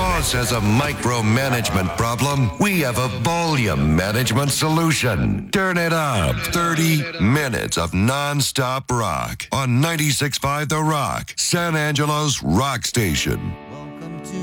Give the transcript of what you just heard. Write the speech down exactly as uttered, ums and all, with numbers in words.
boss has a micromanagement problem, we have a volume management solution. Turn it up. thirty minutes of non-stop rock on ninety-six point five The Rock, San Angelo's rock station.